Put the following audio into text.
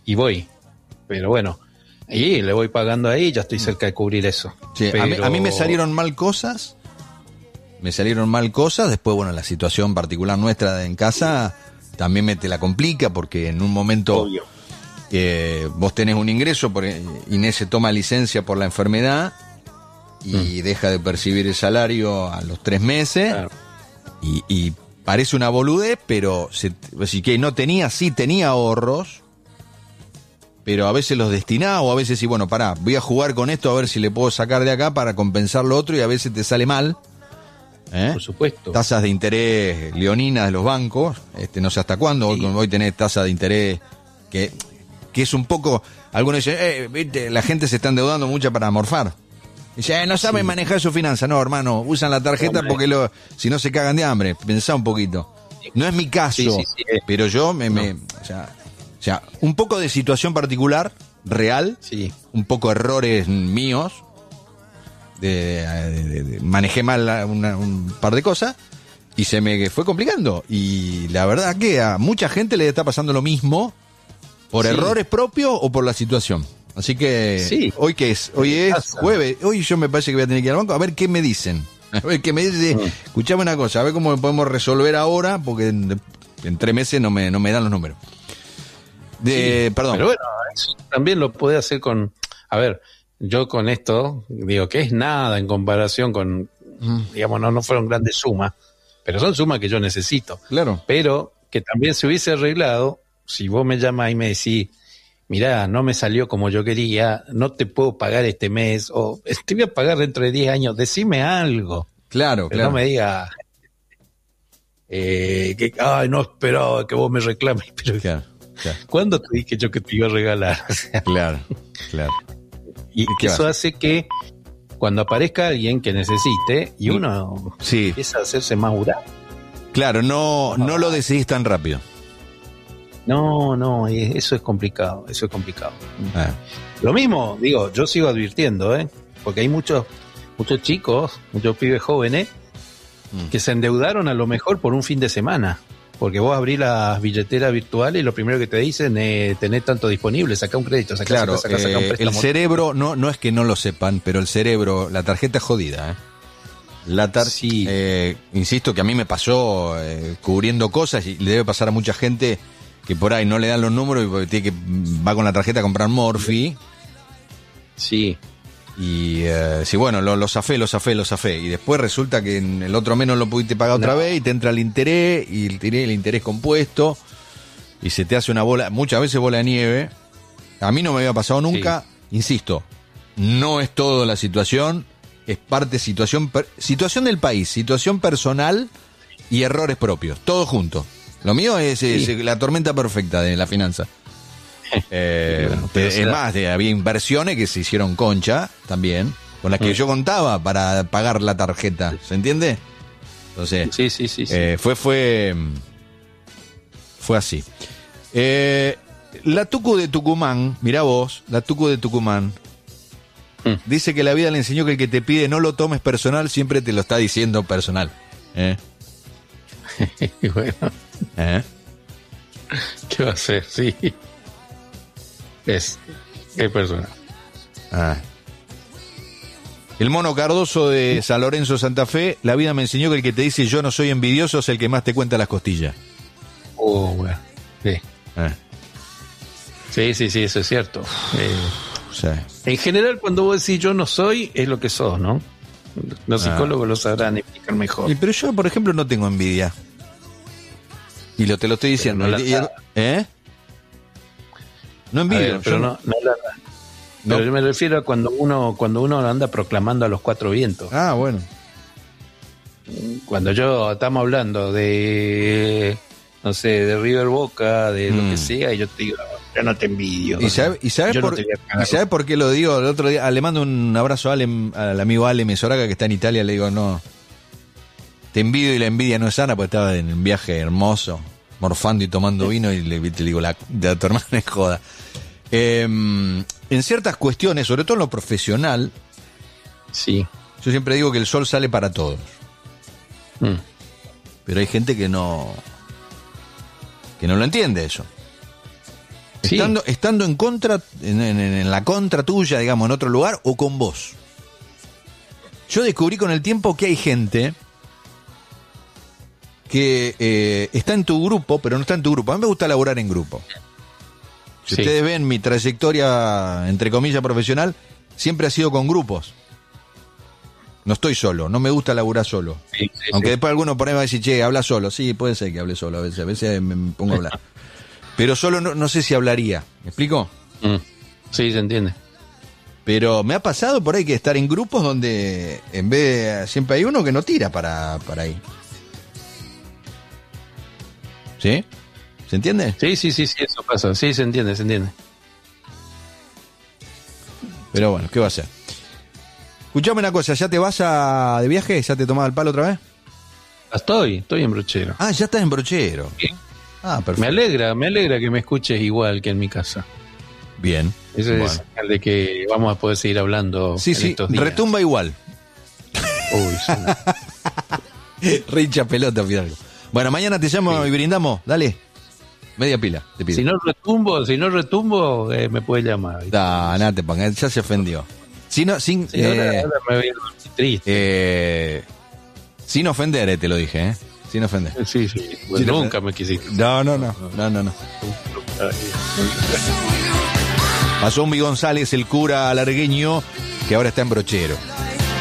y voy. Pero bueno, y le voy pagando ahí, ya estoy cerca de cubrir eso. Sí, pero... a mí me salieron mal cosas. Después, bueno, la situación particular nuestra en casa también te la complica, porque en un momento Obvio. Vos tenés un ingreso, Inés se toma licencia por la enfermedad y deja de percibir el salario a los 3 meses. Claro. Y parece una boludez, pero así que no tenía, sí tenía ahorros, pero a veces los destinaba, o a veces sí, bueno, pará, voy a jugar con esto a ver si le puedo sacar de acá para compensar lo otro, y a veces te sale mal. Por supuesto. Tasas de interés leoninas de los bancos, no sé hasta cuándo, Sí. hoy tenés tasas de interés que es un poco, algunos dicen, viste, la gente se está endeudando mucho para morfar. Dice, no saben manejar su finanza. No, hermano, usan la tarjeta porque si no se cagan de hambre. Pensá un poquito. No es mi caso, pero yo o sea, un poco de situación particular, real, un poco errores míos, manejé mal un par de cosas y se me fue complicando. Y la verdad que a mucha gente le está pasando lo mismo, por errores propios o por la situación. Así que, ¿hoy qué es? Hoy es jueves. Hoy yo me parece que voy a tener que ir al banco a ver qué me dicen. A ver qué me dicen. Escuchame una cosa, a ver cómo podemos resolver ahora, porque en 3 meses no me dan los números. Perdón. Pero bueno, eso también lo puede hacer con... A ver, yo con esto digo que es nada en comparación con... Digamos, no fueron grandes sumas, pero son sumas que yo necesito. Claro. Pero que también se hubiese arreglado, si vos me llamás y me decís, mirá, no me salió como yo quería, no te puedo pagar este mes, o te voy a pagar dentro de 10 años, decime algo. Claro, pero no me digas que no esperaba que vos me reclames, pero claro. ¿cuándo te dije yo que te iba a regalar? O sea, claro. Y eso hace que cuando aparezca alguien que necesite y uno empieza a hacerse más jurado. Claro, no lo decidís tan rápido. No, eso es complicado, Lo mismo, digo, yo sigo advirtiendo, porque hay muchos chicos, muchos pibes jóvenes que se endeudaron a lo mejor por un fin de semana, porque vos abrís las billeteras virtuales y lo primero que te dicen es tener tanto disponible, saca un crédito, saca un préstamo. El cerebro, no es que no lo sepan, pero el cerebro, la tarjeta es jodida, insisto que a mí me pasó cubriendo cosas, y le debe pasar a mucha gente que por ahí no le dan los números y va con la tarjeta a comprar Morphy. Sí. Y bueno, lo zafé. Y después resulta que en el otro mes no lo pudiste pagar otra vez y te entra el interés, y el interés compuesto, y se te hace una bola, muchas veces bola de nieve. A mí no me había pasado nunca, insisto, no es todo la situación, es parte situación del país, situación personal y errores propios, todo junto. Lo mío es la tormenta perfecta de la finanza. Es más, había inversiones que se hicieron concha también, con las que yo contaba para pagar la tarjeta, ¿se entiende? Entonces, sí. Fue así. La Tucu de Tucumán, mirá vos, la Tucu de Tucumán, dice que la vida le enseñó que el que te pide no lo tomes personal, siempre te lo está diciendo personal. Bueno. ¿Qué va a hacer? Sí. Es personal. El Mono Cardoso de San Lorenzo, Santa Fe, la vida me enseñó que el que te dice yo no soy envidioso es el que más te cuenta las costillas. Bueno. Sí. Sí, eso es cierto. En general, cuando vos decís yo no soy, es lo que sos, ¿no? Los psicólogos lo sabrán explicar mejor. Pero yo, por ejemplo, no tengo envidia. Y te lo estoy diciendo. No envidio. Pero pero yo me refiero a cuando uno anda proclamando a los 4 vientos. Bueno. Cuando estamos hablando de, no sé, de River Boca, de lo que sea, y yo te digo, yo no te envidio. ¿Y sabes por qué lo digo? El otro día le mando un abrazo al amigo Ale Mesoraga, que está en Italia. Le digo, no, te envidio y la envidia no es sana, porque estaba en un viaje hermoso, morfando y tomando vino, y le digo, la tu hermana es joda. En ciertas cuestiones, sobre todo en lo profesional, yo siempre digo que el sol sale para todos. Pero hay gente que no lo entiende eso. Sí. Estando en contra, en la contra tuya, digamos, en otro lugar, o con vos. Yo descubrí con el tiempo que hay gente que está en tu grupo, pero no está en tu grupo. A mí me gusta laburar en grupo. Si ustedes ven mi trayectoria, entre comillas, profesional, siempre ha sido con grupos. No estoy solo, no me gusta laburar solo. Aunque después alguno por ahí va a decir, che, habla solo. Sí, puede ser que hable solo, a veces me pongo a hablar. Pero solo no sé si hablaría. ¿Me explico? Sí, se entiende. Pero me ha pasado por ahí que estar en grupos donde en vez de, siempre hay uno que no tira para ahí. ¿Sí? ¿Se entiende? Sí, eso pasa. Sí, se entiende. Pero bueno, ¿qué va a hacer? Escuchame una cosa, ¿ya te vas de viaje? ¿Ya te tomás el palo otra vez? Estoy en Brochero. Ah, ya estás en Brochero. Sí. Ah, perfecto. Me alegra que me escuches igual que en mi casa. Bien. Eso es señal de que vamos a poder seguir hablando estos días. Retumba igual. Uy, Rincha pelota, Fidalgo. Bueno, mañana te llamo y brindamos. Dale. Media pila, te pido. Si no retumbo, me puedes llamar. Nada, te pongas, ya se ofendió. Ahora me voy a dormir triste. Sin ofender, te lo dije, Sin ofender. Sí. Pues nunca me quisiste. No. Pasó un González, el cura largueño, que ahora está en Brochero.